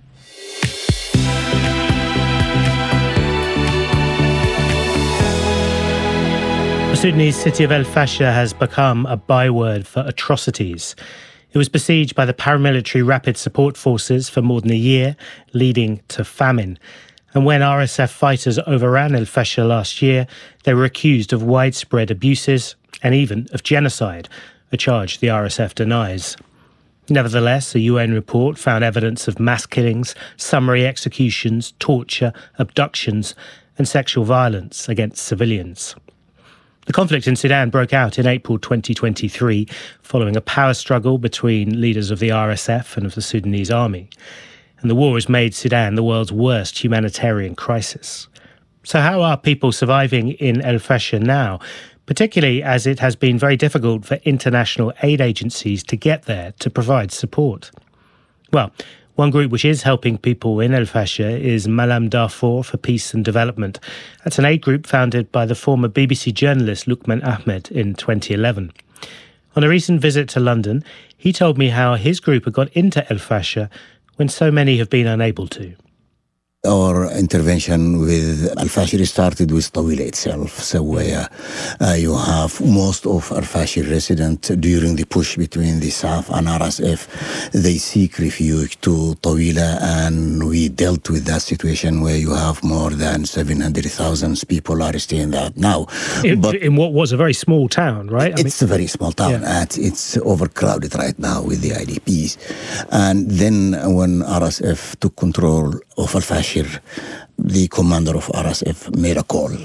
The Sudanese city of El Fasher has become a byword for atrocities. It was besieged by the paramilitary Rapid Support Forces for more than a year, leading to famine. And when R S F fighters overran El Fasher last year, they were accused of widespread abuses and even of genocide, a charge the R S F denies. Nevertheless, a U N report found evidence of mass killings, summary executions, torture, abductions, and sexual violence against civilians. The conflict in Sudan broke out in April twenty twenty-three, following a power struggle between leaders of the R S F and of the Sudanese army. And the war has made Sudan the world's worst humanitarian crisis. So how are people surviving in El Fasher now, particularly as it has been very difficult for international aid agencies to get there to provide support? Well, one group which is helping people in El Fasher is Malam Darfur for Peace and Development. That's an aid group founded by the former B B C journalist Luqman Ahmed in twenty eleven. On a recent visit to London, he told me how his group had got into El Fasher when so many have been unable to. Our intervention with Al Fasher started with Tawila itself, so where uh, you have most of Al Fasher residents during the push between the S A F and R S F. They seek refuge to Tawila, and we dealt with that situation where you have more than seven hundred thousand people are staying there now. In, but in what was a very small town, right? I it's mean, a very small town, yeah. and it's overcrowded right now with the I D Ps. And then when R S F took control of Al Fasher, the commander of R S F made a call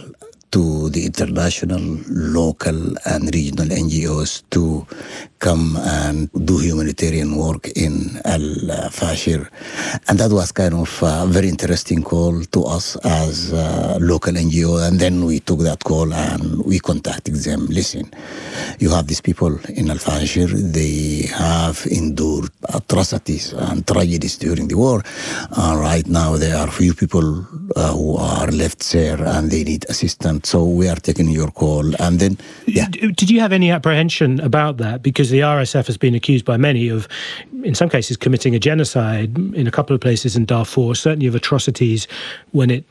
to the international, local, and regional N G Os to come and do humanitarian work in Al-Fashir. And that was kind of a very interesting call to us as a local N G O. And then we took that call and we contacted them. Listen, you have these people in Al-Fashir. They have endured atrocities and tragedies during the war. Uh, right now, there are few people uh, who are left there and they need assistance. So we are taking your call. And then, yeah. Did you have any apprehension about that? Because the R S F has been accused by many of, in some cases, committing a genocide in a couple of places in Darfur, certainly of atrocities when it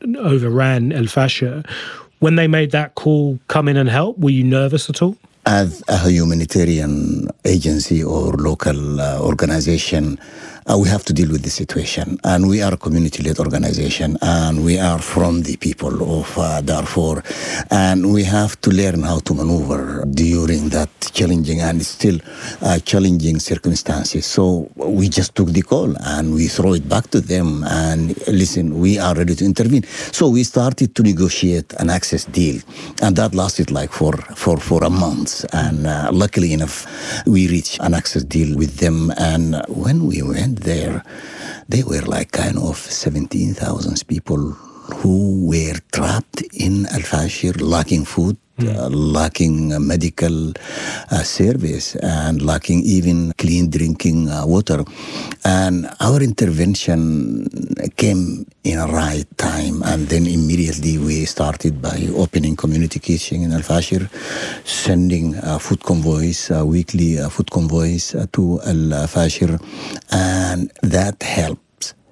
overran Al-Fashir. When they made that call, come in and help, were you nervous at all? As a humanitarian agency or local uh, organization, uh, we have to deal with the situation. And we are a community-led organization, and we are from the people of uh, Darfur. And we have to learn how to maneuver during that challenging and still uh, challenging circumstances. So we just took the call and we throw it back to them. And listen, we are ready to intervene. So we started to negotiate an access deal. And that lasted like for, for, for a month. And uh, luckily enough, we reached an access deal with them. And when we went there, they were like kind of seventeen thousand people who were trapped in Al-Fashir, lacking food, mm. uh, lacking uh, medical uh, service, and lacking even clean drinking uh, water. And our intervention came in a right time, and then immediately we started by opening community kitchen in Al-Fashir, sending uh, food convoys, uh, weekly uh, food convoys uh, to Al-Fashir, and that helped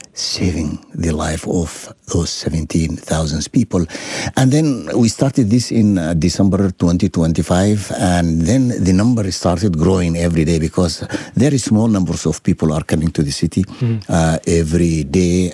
saving the life of those seventeen thousand people. And then we started this in uh, December twenty twenty-five, and then the number started growing every day because very small numbers of people are coming to the city mm. uh, every day.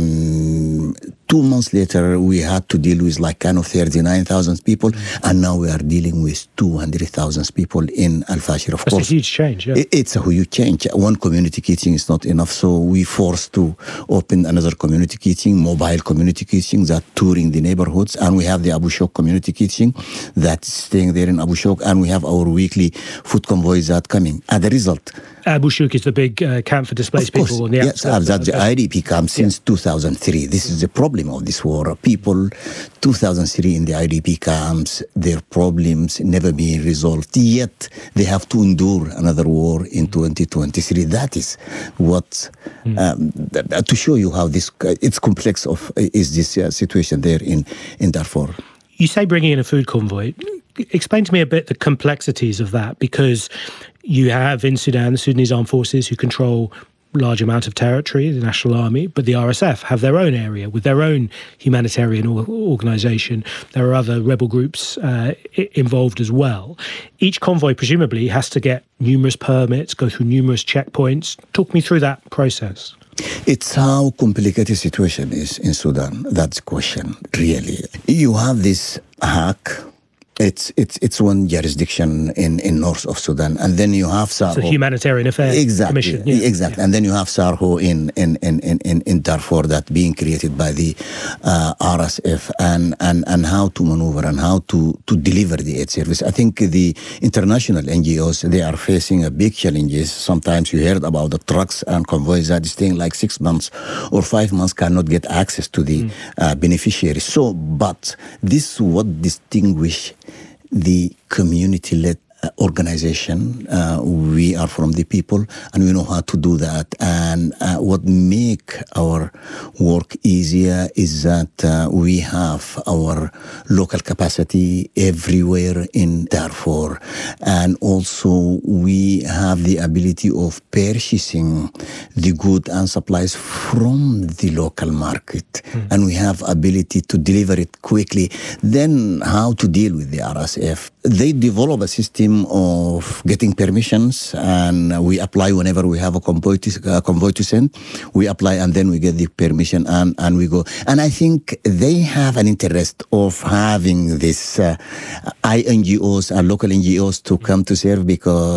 And two months later, we had to deal with like kind of thirty-nine thousand people, mm. and now we are dealing with two hundred thousand people in Al-Fashir. Of That's course, a huge change. Yeah. It's a huge change. One community kitchen is not enough, so we forced to open another community kitchen, mobile community kitchen that touring the neighborhoods, and we have the Abu Shok community kitchen that's staying there in Abu Shok, and we have our weekly food convoys that coming. As a result, Abu Shok is the big uh, camp for displaced course, people on the yes, outskirts. that's the I D P camp since yeah. two thousand three. This is the problem of this war. People, two thousand three in the I D P camps, their problems never been resolved. Yet they have to endure another war in twenty twenty-three. That is what, mm. um, th- to show you how this, uh, it's complex of, uh, is this uh, situation there in, in Darfur. You say bringing in a food convoy. Explain to me a bit the complexities of that, because you have in Sudan the Sudanese armed forces who control large amount of territory, the National Army, but the R S F have their own area with their own humanitarian or- organisation. There are other rebel groups uh, I- involved as well. Each convoy presumably has to get numerous permits, go through numerous checkpoints. Talk me through that process. It's how complicated situation is in Sudan. That's the question, really. You have this hack. It's it's it's one jurisdiction in, in north of Sudan, and then you have Sarho. It's a humanitarian affairs exactly, commission. Yeah. Exactly, yeah. And then you have Sarho in in, in, in, in Darfur that being created by the uh, R S F, and, and, and how to maneuver and how to, to deliver the aid service. I think the international N G Os, they are facing a big challenges. Sometimes you heard about the trucks and convoys that is staying like six months or five months cannot get access to the mm. uh, beneficiaries. So, but this is what distinguish the community-led uh, organization. Uh, we are from the people, and we know how to do that. And uh, what make our work easier is that uh, we have our local capacity everywhere in Darfur. And also we have the ability of purchasing the goods and supplies from the local market. Mm. And we have ability to deliver it quickly. Then how to deal with the R S F. They develop a system of getting permissions, and we apply whenever we have a convoy to, uh, convoy to send. We apply and then we get the permission and, and we go. And I think they have an interest of having this uh, I N G Os and local N G Os to come to serve, because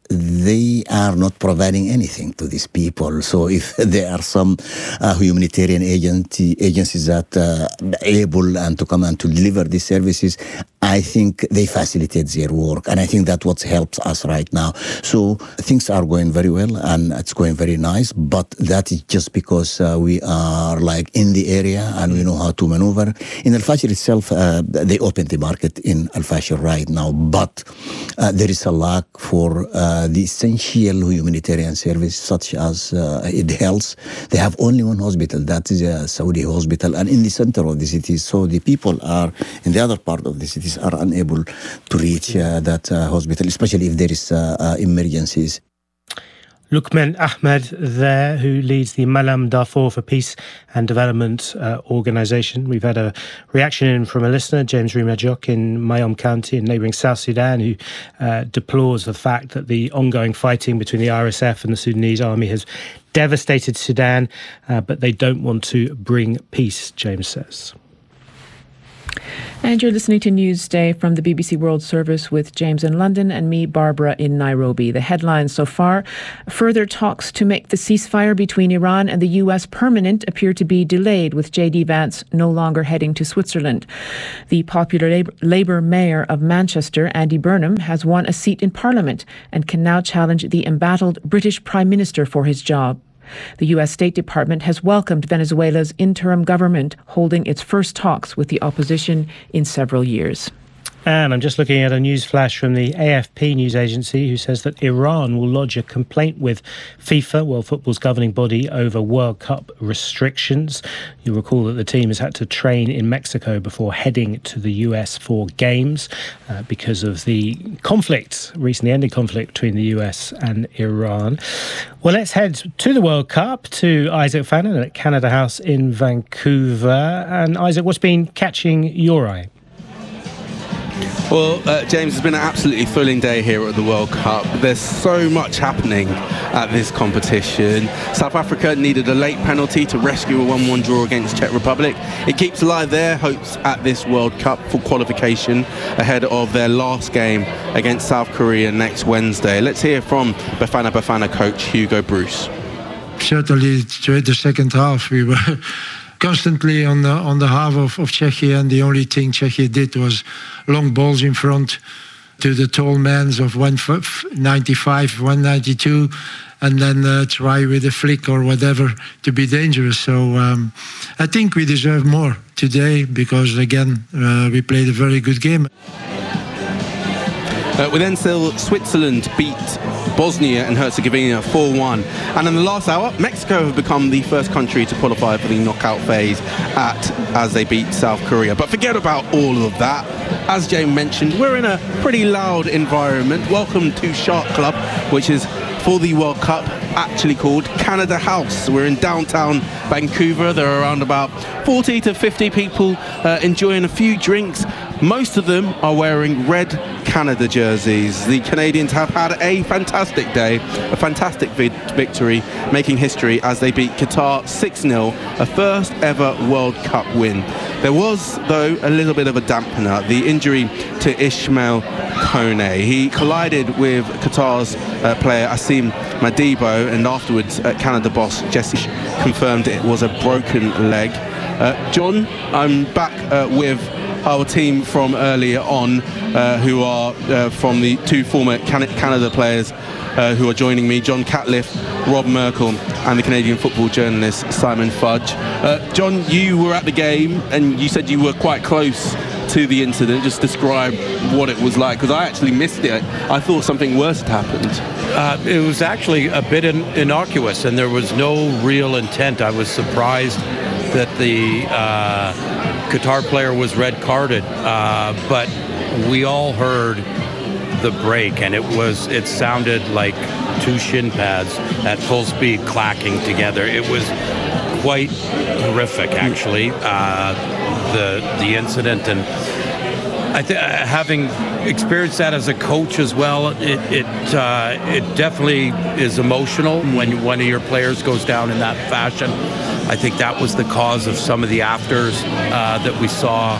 they are not providing anything to these people. So if there are some uh, humanitarian agency, agencies that uh, are able and to come and to deliver these services, I think they facilitate their work. And I think that's what helps us right now. So things are going very well and it's going very nice. But that is just because uh, we are like in the area and we know how to maneuver. In Al-Fashir itself, uh, they opened the market in Al-Fashir right now. But uh, there is a lack for uh, the essential humanitarian service such as uh, health. They have only one hospital, that is a Saudi hospital, and in the center of the city. So the people are in the other part of the cities are unable to reach uh, that uh, hospital, especially if there is uh, uh, emergencies. Lukman Ahmed there, who leads the Malam Darfur for Peace and Development uh, organisation. We've had a reaction in from a listener, James Rimajok in Mayom County in neighbouring South Sudan, who uh, deplores the fact that the ongoing fighting between the R S F and the Sudanese army has devastated Sudan, uh, but they don't want to bring peace, James says. And you're listening to Newsday from the B B C World Service with James in London and me, Barbara, in Nairobi. The headlines so far: further talks to make the ceasefire between Iran and the U S permanent appear to be delayed, with J D Vance no longer heading to Switzerland. The popular Labour, Labour mayor of Manchester, Andy Burnham, has won a seat in Parliament and can now challenge the embattled British Prime Minister for his job. The U S State Department has welcomed Venezuela's interim government holding its first talks with the opposition in several years. And I'm just looking at a news flash from the A F P news agency, who says that Iran will lodge a complaint with FIFA, World Football's governing body, over World Cup restrictions. You'll recall that the team has had to train in Mexico before heading to the U S for games uh, because of the conflict, recently ended conflict between the U S and Iran. Well, let's head to the World Cup, to Isaac Fannin at Canada House in Vancouver. And Isaac, what's been catching your eye? Well, uh, James, it's been an absolutely thrilling day here at the World Cup. There's so much happening at this competition. South Africa needed a late penalty to rescue a one one draw against Czech Republic. It keeps alive their hopes at this World Cup for qualification ahead of their last game against South Korea next Wednesday. Let's hear from Bafana Bafana coach Hugo Bruce. Certainly, throughout the second half, we were constantly on the on the half of, of Czechia, and the only thing Czechia did was long balls in front to the tall men of one ninety-five, one ninety-two, and then uh, try with a flick or whatever to be dangerous. So um, I think we deserve more today because, again, uh, we played a very good game. Uh, we then saw Switzerland beat Bosnia and Herzegovina four one. And in the last hour, Mexico have become the first country to qualify for the knockout phase at as they beat South Korea. But forget about all of that. As Jane mentioned, we're in a pretty loud environment. Welcome to Shark Club, which is for the World Cup actually called Canada House. We're in downtown Vancouver. There are around about forty to fifty people uh, enjoying a few drinks. Most of them are wearing red Canada jerseys. The Canadians have had a fantastic day, a fantastic vi- victory, making history as they beat Qatar six nil, a first ever World Cup win. There was, though, a little bit of a dampener, the injury to Ismail Kone. He collided with Qatar's uh, player Asim Madibo, and afterwards uh, Canada boss Jesse confirmed it was a broken leg. Uh, John, I'm back uh, with our team from earlier on, uh, who are uh, from the two former Can- Canada players uh, who are joining me, John Catliff, Rob Merkel, and the Canadian football journalist Simon Fudge. Uh, John, you were at the game and you said you were quite close to the incident. Just describe what it was like, because I actually missed it. I thought something worse had happened. Uh, it was actually a bit in- innocuous and there was no real intent. I was surprised that the uh, Qatar player was red carded, uh, but we all heard the break, and it was it sounded like two shin pads at full speed clacking together. It was quite horrific, actually, uh, the the incident, and I th- having experienced that as a coach as well, it it uh, it definitely is emotional when one of your players goes down in that fashion. I think that was the cause of some of the afters uh, that we saw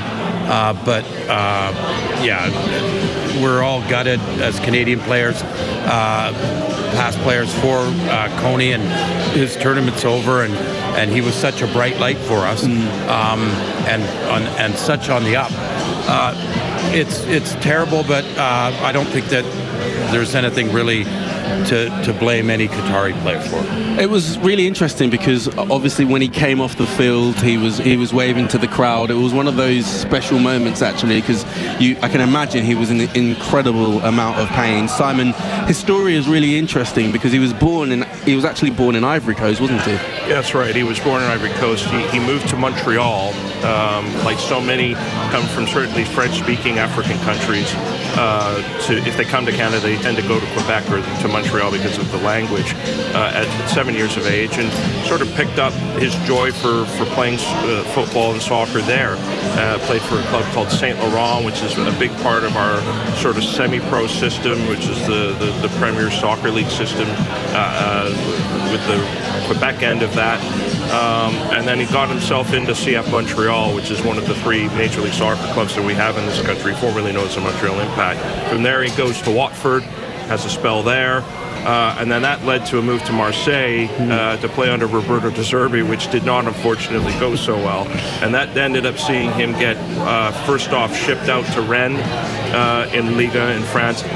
Uh, but uh, yeah, we're all gutted as Canadian players, uh, past players for uh, Coney, and his tournament's over, and, and he was such a bright light for us, mm. um, and on, and such on the up. Uh, it's it's terrible, but uh, I don't think that there's anything really to, to blame any Qatari player for. It was really interesting because obviously when he came off the field, he was he was waving to the crowd. It was one of those special moments actually, because you I can imagine he was in an incredible amount of pain. Simon, his story is really interesting because he was born in he was actually born in Ivory Coast, wasn't he? Yeah, that's right. He was born in Ivory Coast. He, he moved to Montreal. Um, like so many come from certainly French-speaking African countries. Uh, to if they come to Canada, they tend to go to Quebec or to Montreal because of the language uh, at seven years of age, and sort of picked up his joy for, for playing uh, football and soccer there. Uh, played for a club called Saint Laurent, which is a big part of our sort of semi-pro system, which is the, the, the Premier Soccer League system, uh, uh, with the Quebec end of that. Um, and then he got himself into C F Montreal, which is one of the three Major League Soccer clubs that we have in this country, formerly known as the Montreal Impact. From there he goes to Watford, has a spell there, uh, and then that led to a move to Marseille uh, to play under Roberto De Zerbi, which did not unfortunately go so well. And that ended up seeing him get uh, first off shipped out to Rennes uh, in Liga in France,